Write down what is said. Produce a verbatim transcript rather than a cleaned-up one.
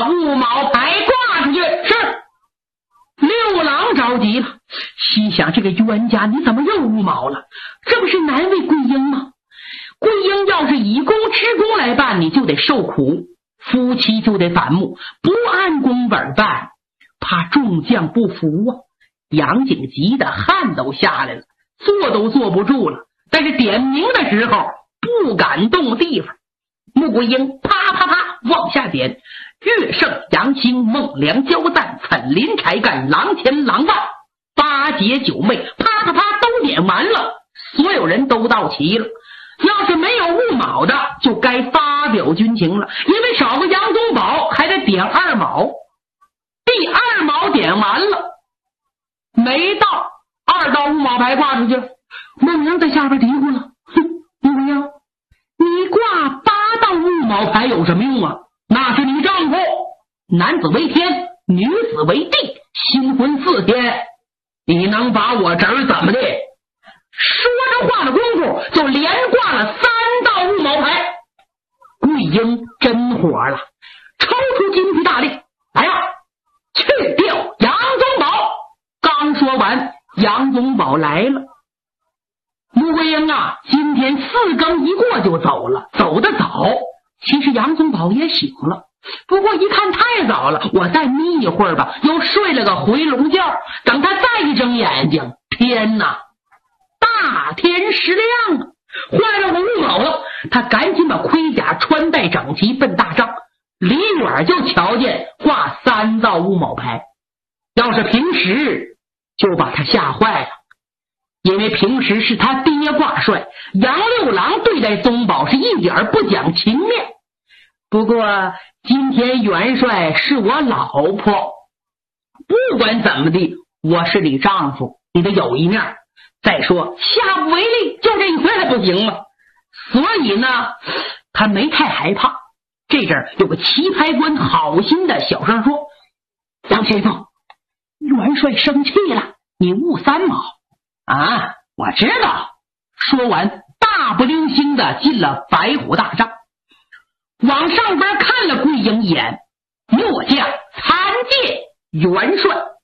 乌毛牌挂出去。是。六郎着急了，心想这个冤家你怎么又乌毛了？这不是难为桂英吗？桂英要是以公吃公来办，你就得受苦，夫妻就得反目，不按公本办，怕众将不服啊。杨景急的汗都下来了，坐都坐不住了，但是点名的时候不敢动地方。穆桂英啪啪啪往下点，岳胜、杨兴、孟良、焦赞、岑林、柴干、郎前、郎万、八姐、九妹啪啪啪都点完了，所有人都到齐了。要是没有戊卯的，就该发表军情了，因为少个杨宗保还得点二卯。第二卯点完了，没到二道戊卯牌挂出去了。孟良在下边嘀咕了：哼，穆桂英，你挂八道戊卯牌有什么用啊？那是你丈夫，男子为天，女子为地，新婚四天，你能把我侄儿怎么的？说着话的功夫，就连挂了三道戊卯牌。桂英真火了，抽出金皮大令，来呀，去掉杨宗保。刚说完，杨宗保来了。穆桂英啊，今天四更一过就走了，走得早。其实杨宗保也醒了，不过一看太早了，我再眯一会儿吧，又睡了个回笼觉。等他再一睁眼睛，天哪，大天时亮啊！坏了，我误卯了。他赶紧把盔甲穿戴整齐，奔大帐。离远就瞧见挂三道戊卯牌，要是平时就把他吓坏了，因为平时是他爹挂帅，杨六郎对待宗保是一点不讲情面。不过今天元帅是我老婆，不管怎么的，我是你丈夫，你得有一面。再说下不为例，就这一回还不行吗？所以呢，他没太害怕。这阵儿有个棋牌官好心的小声说：杨先生，元帅生气了，你误三卯啊！我知道。说完，大不溜星的进了白虎大帐，往上边看了桂英一眼，末将参见元帅。